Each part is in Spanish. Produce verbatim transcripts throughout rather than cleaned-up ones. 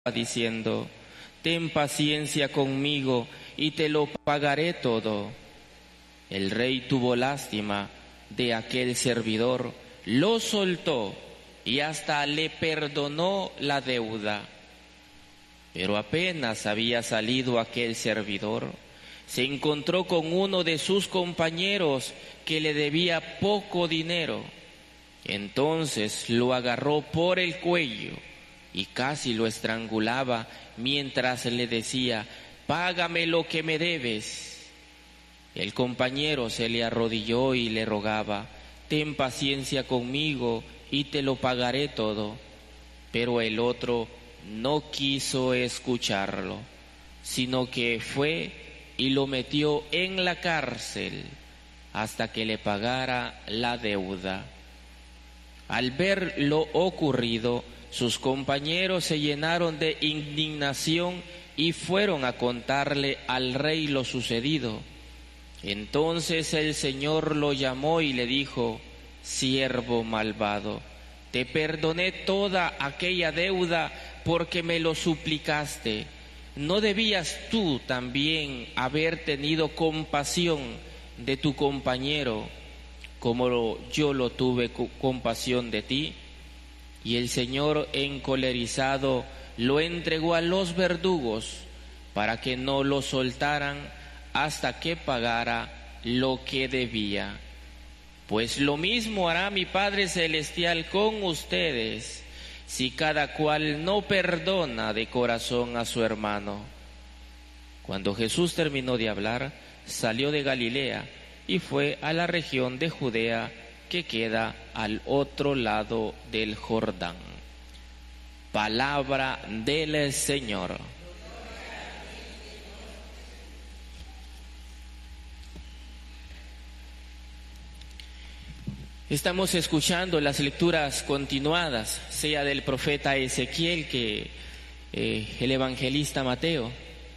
diciendo: ten paciencia conmigo y te lo pagaré todo. El rey tuvo lástima de aquel servidor, lo soltó y hasta le perdonó la deuda. Pero apenas había salido aquel servidor, se encontró con uno de sus compañeros que le debía poco dinero. Entonces lo agarró por el cuello y casi lo estrangulaba mientras le decía: págame lo que me debes. El compañero se le arrodilló y le rogaba: ten paciencia conmigo y te lo pagaré todo. Pero el otro no quiso escucharlo, sino que fue y lo metió en la cárcel hasta que le pagara la deuda. Al ver lo ocurrido, sus compañeros se llenaron de indignación y fueron a contarle al rey lo sucedido. Entonces el Señor lo llamó y le dijo: siervo malvado, te perdoné toda aquella deuda porque me lo suplicaste. ¿No debías tú también haber tenido compasión de tu compañero como yo lo tuve compasión de ti? Y el Señor, encolerizado, lo entregó a los verdugos para que no lo soltaran hasta que pagara lo que debía. Pues lo mismo hará mi Padre Celestial con ustedes, si cada cual no perdona de corazón a su hermano. Cuando Jesús terminó de hablar, salió de Galilea y fue a la región de Judea, que queda al otro lado del Jordán. Palabra del Señor. Estamos escuchando las lecturas continuadas, sea del profeta Ezequiel que eh, el evangelista Mateo.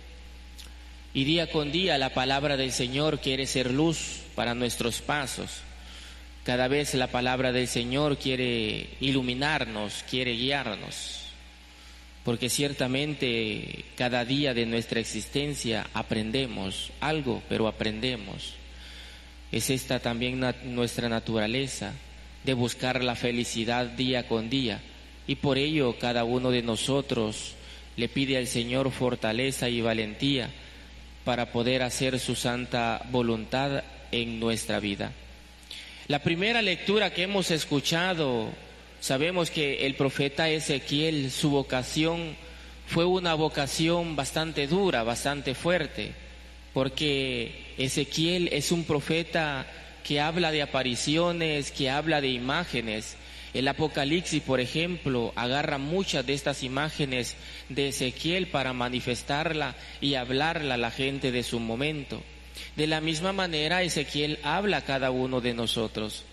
Y día con día la palabra del Señor quiere ser luz para nuestros pasos. Cada vez la palabra del Señor quiere iluminarnos, quiere guiarnos, porque ciertamente cada día de nuestra existencia aprendemos algo, pero aprendemos. Es esta también nat- nuestra naturaleza, de buscar la felicidad día con día, y por ello cada uno de nosotros le pide al Señor fortaleza y valentía para poder hacer su santa voluntad en nuestra vida. La primera lectura que hemos escuchado, sabemos que el profeta Ezequiel, su vocación fue una vocación bastante dura, bastante fuerte, porque Ezequiel es un profeta que habla de apariciones, que habla de imágenes. El Apocalipsis, por ejemplo, agarra muchas de estas imágenes de Ezequiel para manifestarla y hablarla a la gente de su momento. De la misma manera, Ezequiel habla a cada uno de nosotros.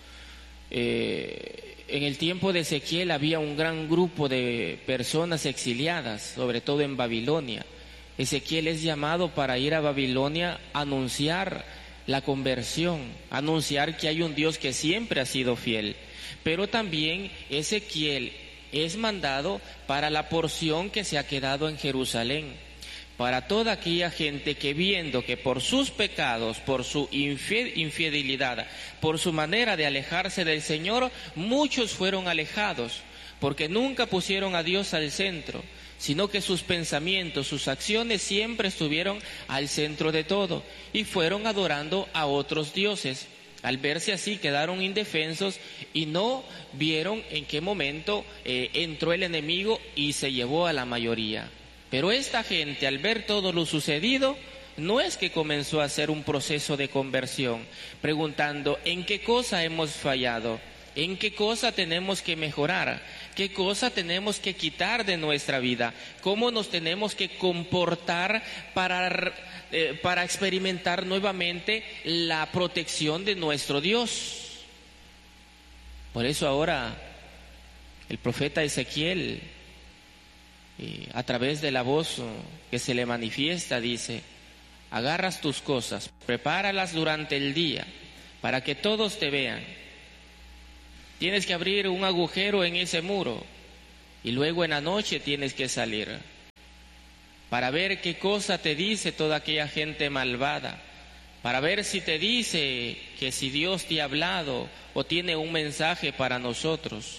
Eh, en el tiempo de Ezequiel había un gran grupo de personas exiliadas, sobre todo en Babilonia. Ezequiel es llamado para ir a Babilonia a anunciar la conversión, anunciar que hay un Dios que siempre ha sido fiel. Pero también Ezequiel es mandado para la porción que se ha quedado en Jerusalén, para toda aquella gente que, viendo que por sus pecados, por su infidelidad, por su manera de alejarse del Señor, muchos fueron alejados, porque nunca pusieron a Dios al centro, sino que sus pensamientos, sus acciones siempre estuvieron al centro de todo, y fueron adorando a otros dioses. Al verse así quedaron indefensos y no vieron en qué momento eh, entró el enemigo y se llevó a la mayoría. Pero esta gente, al ver todo lo sucedido, no es que comenzó a hacer un proceso de conversión, preguntando ¿en qué cosa hemos fallado? ¿En qué cosa tenemos que mejorar? ¿Qué cosa tenemos que quitar de nuestra vida? ¿Cómo nos tenemos que comportar para, eh, para experimentar nuevamente la protección de nuestro Dios? Por eso ahora el profeta Ezequiel, eh, a través de la voz que se le manifiesta, dice: agarras tus cosas, prepáralas durante el día para que todos te vean. Tienes que abrir un agujero en ese muro y luego en la noche tienes que salir. para ver qué cosa te dice toda aquella gente malvada, para ver si te dice que si Dios te ha hablado o tiene un mensaje para nosotros.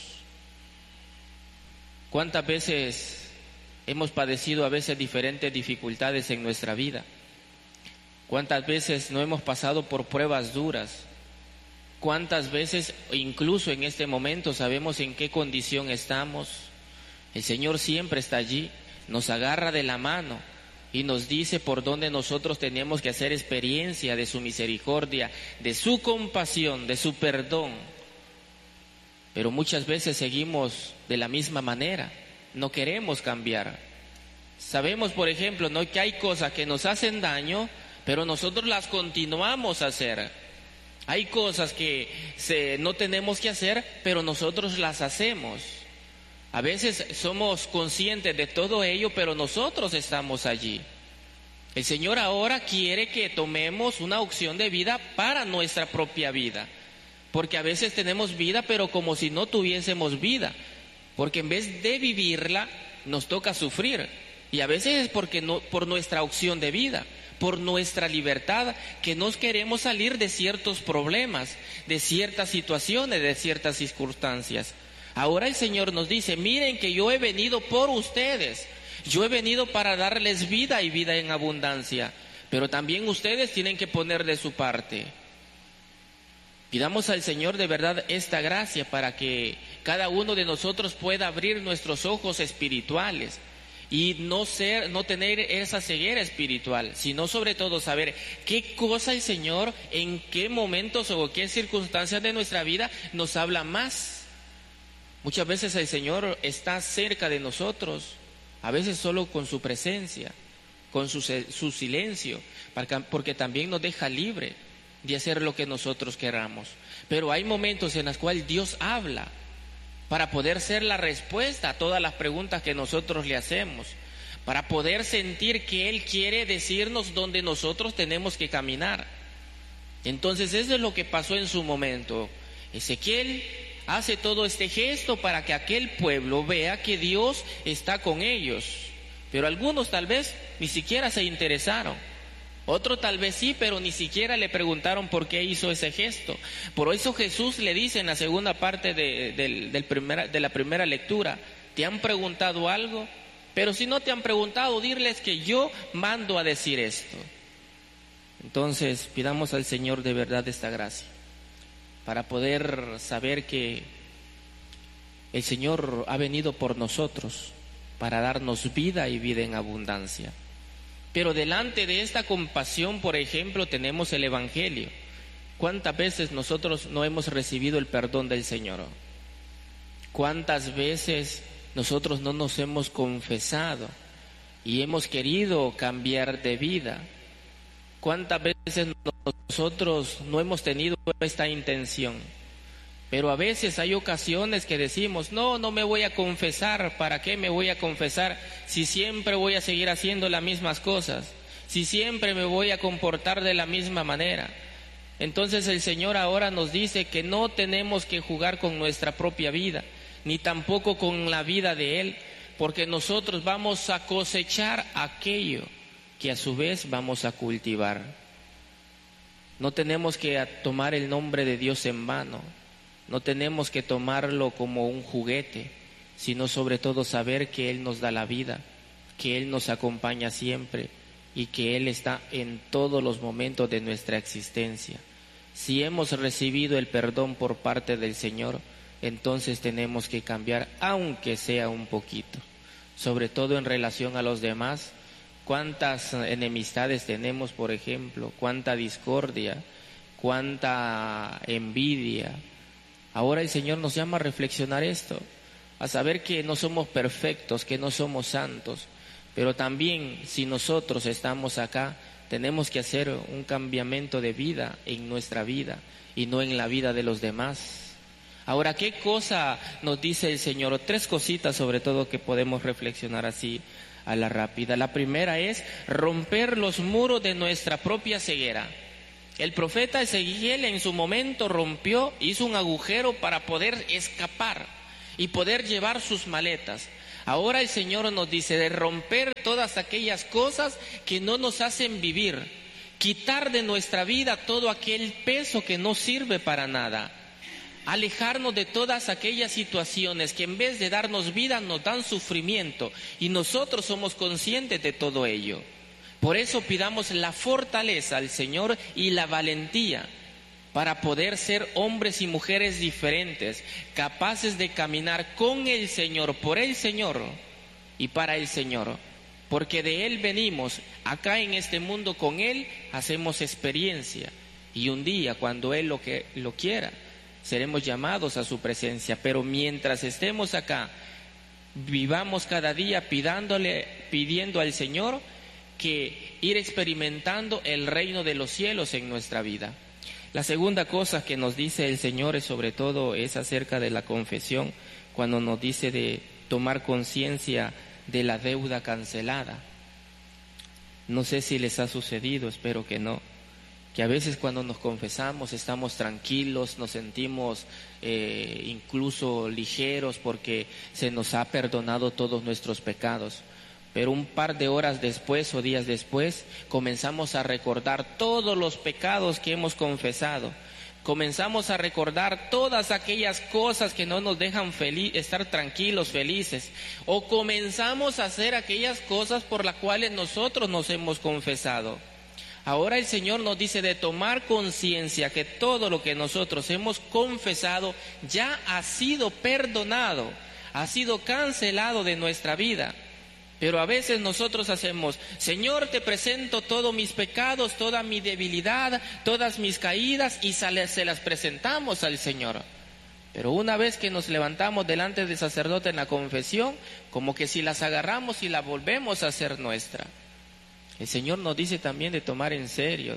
¿Cuántas veces hemos padecido a veces diferentes dificultades en nuestra vida? ¿Cuántas veces no hemos pasado por pruebas duras? ¿Cuántas veces, incluso en este momento, sabemos en qué condición estamos? El Señor siempre está allí, nos agarra de la mano y nos dice por dónde nosotros tenemos que hacer experiencia de su misericordia, de su compasión, de su perdón. Pero muchas veces seguimos de la misma manera, no queremos cambiar. Sabemos, por ejemplo, ¿no?, que hay cosas que nos hacen daño, pero nosotros las continuamos a hacer. Hay cosas que se, no tenemos que hacer, pero nosotros las hacemos. A veces somos conscientes de todo ello, pero nosotros estamos allí. El Señor ahora quiere que tomemos una opción de vida para nuestra propia vida, porque a veces tenemos vida, pero como si no tuviésemos vida, porque en vez de vivirla, nos toca sufrir, y a veces es porque no, por nuestra opción de vida, por nuestra libertad, que no queremos salir de ciertos problemas, de ciertas situaciones, de ciertas circunstancias. Ahora el Señor nos dice, miren que yo he venido por ustedes, yo he venido para darles vida y vida en abundancia, pero también ustedes tienen que poner de su parte. Pidamos al Señor de verdad esta gracia para que cada uno de nosotros pueda abrir nuestros ojos espirituales y no ser, no tener esa ceguera espiritual, sino sobre todo saber qué cosa el Señor, en qué momentos o qué circunstancias de nuestra vida nos habla más. Muchas veces el Señor está cerca de nosotros, a veces solo con su presencia, con su, su silencio, porque también nos deja libre de hacer lo que nosotros queramos. Pero hay momentos en los cuales Dios habla para poder ser la respuesta a todas las preguntas que nosotros le hacemos, para poder sentir que Él quiere decirnos dónde nosotros tenemos que caminar. Entonces eso es lo que pasó en su momento. Ezequiel hace todo este gesto para que aquel pueblo vea que Dios está con ellos, pero algunos tal vez ni siquiera se interesaron, otros tal vez sí, pero ni siquiera le preguntaron por qué hizo ese gesto. Por eso Jesús le dice en la segunda parte de, de, del primera, de la primera lectura, ¿te han preguntado algo? Pero si no te han preguntado, dirles que yo mando a decir esto. Entonces pidamos al Señor de verdad esta gracia, para poder saber que el Señor ha venido por nosotros, para darnos vida y vida en abundancia. Pero delante de esta compasión, por ejemplo, tenemos el Evangelio. ¿Cuántas veces nosotros no hemos recibido el perdón del Señor? ¿Cuántas veces nosotros no nos hemos confesado y hemos querido cambiar de vida? ¿Cuántas veces nosotros no hemos tenido esta intención? Pero a veces hay ocasiones que decimos, no, no me voy a confesar, ¿para qué me voy a confesar si siempre voy a seguir haciendo las mismas cosas? Si siempre me voy a comportar de la misma manera. Entonces el Señor ahora nos dice que no tenemos que jugar con nuestra propia vida, ni tampoco con la vida de Él, porque nosotros vamos a cosechar aquello que a su vez vamos a cultivar. No tenemos que tomar el nombre de Dios en vano. No tenemos que tomarlo como un juguete, sino sobre todo saber que Él nos da la vida, que Él nos acompaña siempre y que Él está en todos los momentos de nuestra existencia. Si hemos recibido el perdón por parte del Señor, entonces tenemos que cambiar, aunque sea un poquito, sobre todo en relación a los demás. Cuántas enemistades tenemos, por ejemplo, cuánta discordia, cuánta envidia. Ahora el Señor nos llama a reflexionar esto, a saber que no somos perfectos, que no somos santos, pero también si nosotros estamos acá, tenemos que hacer un cambiamiento de vida en nuestra vida y no en la vida de los demás. Ahora, ¿qué cosa nos dice el Señor? Tres cositas sobre todo que podemos reflexionar así a la rápida. La primera es romper los muros de nuestra propia ceguera. El profeta Ezequiel en su momento rompió, hizo un agujero para poder escapar y poder llevar sus maletas. Ahora el Señor nos dice de romper todas aquellas cosas que no nos hacen vivir, quitar de nuestra vida todo aquel peso que no sirve para nada, alejarnos de todas aquellas situaciones que en vez de darnos vida nos dan sufrimiento, y nosotros somos conscientes de todo ello. Por eso pidamos la fortaleza al Señor y la valentía para poder ser hombres y mujeres diferentes, capaces de caminar con el Señor, por el Señor y para el Señor, porque de Él venimos, acá en este mundo con Él hacemos experiencia, y un día cuando Él lo, que, lo quiera, seremos llamados a su presencia. Pero mientras estemos acá, vivamos cada día pidándole, pidiendo al Señor que ir experimentando el reino de los cielos en nuestra vida. La segunda cosa que nos dice el Señor es sobre todo es acerca de la confesión, cuando nos dice de tomar conciencia de la deuda cancelada. No sé si les ha sucedido, espero que no, que a veces cuando nos confesamos estamos tranquilos, nos sentimos eh, incluso ligeros porque se nos ha perdonado todos nuestros pecados. Pero un par de horas después o días después comenzamos a recordar todos los pecados que hemos confesado. Comenzamos a recordar todas aquellas cosas que no nos dejan feliz, estar tranquilos, felices. O comenzamos a hacer aquellas cosas por las cuales nosotros nos hemos confesado. Ahora el Señor nos dice de tomar conciencia que todo lo que nosotros hemos confesado ya ha sido perdonado, ha sido cancelado de nuestra vida. Pero a veces nosotros hacemos, Señor, te presento todos mis pecados, toda mi debilidad, todas mis caídas, y se las presentamos al Señor. Pero una vez que nos levantamos delante del sacerdote en la confesión, como que si las agarramos y las volvemos a hacer nuestra. El Señor nos dice también de tomar en serio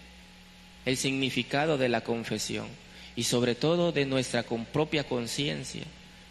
el significado de la confesión y sobre todo de nuestra con propia conciencia.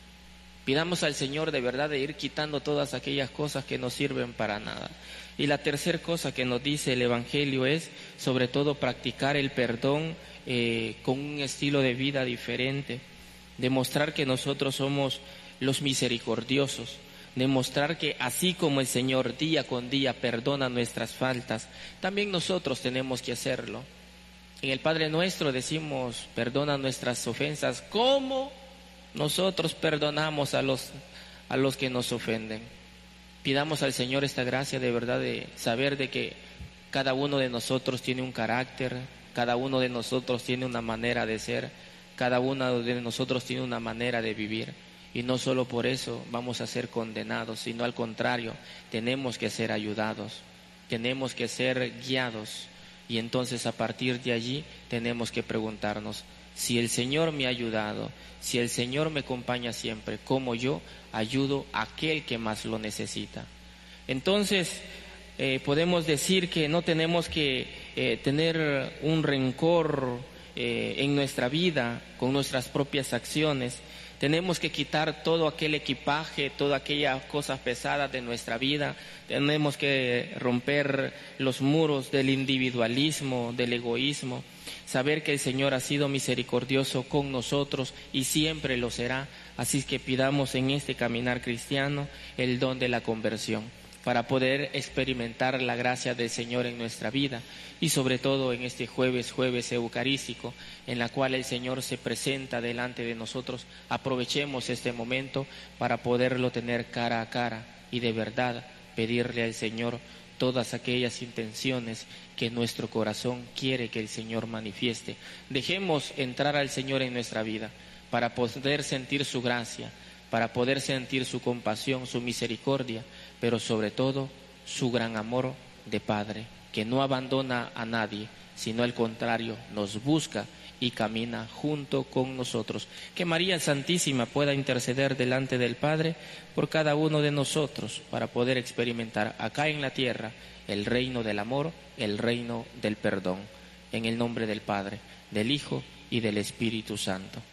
Pidamos al Señor de verdad de ir quitando todas aquellas cosas que no sirven para nada. Y la tercera cosa que nos dice el Evangelio es sobre todo practicar el perdón eh, con un estilo de vida diferente, demostrar que nosotros somos los misericordiosos, demostrar que así como el Señor día con día perdona nuestras faltas, también nosotros tenemos que hacerlo. En el Padre Nuestro decimos, perdona nuestras ofensas como nosotros perdonamos a los, a los que nos ofenden. Pidamos al Señor esta gracia de verdad de saber de que cada uno de nosotros tiene un carácter, cada uno de nosotros tiene una manera de ser, cada uno de nosotros tiene una manera de vivir. Y no solo por eso vamos a ser condenados, sino al contrario, tenemos que ser ayudados, tenemos que ser guiados. Y entonces a partir de allí tenemos que preguntarnos, si el Señor me ha ayudado, si el Señor me acompaña siempre, ¿cómo yo ayudo a aquel que más lo necesita? Entonces, eh, podemos decir que no tenemos que eh, tener un rencor eh, en nuestra vida con nuestras propias acciones. Tenemos que quitar todo aquel equipaje, todas aquellas cosas pesadas de nuestra vida. Tenemos que romper los muros del individualismo, del egoísmo. Saber que el Señor ha sido misericordioso con nosotros y siempre lo será. Así que pidamos en este caminar cristiano el don de la conversión, para poder experimentar la gracia del Señor en nuestra vida y sobre todo en este jueves, jueves eucarístico, en la cual el Señor se presenta delante de nosotros. Aprovechemos este momento para poderlo tener cara a cara y de verdad pedirle al Señor todas aquellas intenciones que nuestro corazón quiere que el Señor manifieste. Dejemos entrar al Señor en nuestra vida para poder sentir su gracia, para poder sentir su compasión, su misericordia, pero sobre todo su gran amor de Padre, que no abandona a nadie, sino al contrario, nos busca y camina junto con nosotros. Que María Santísima pueda interceder delante del Padre por cada uno de nosotros para poder experimentar acá en la tierra el reino del amor, el reino del perdón. En el nombre del Padre, del Hijo y del Espíritu Santo.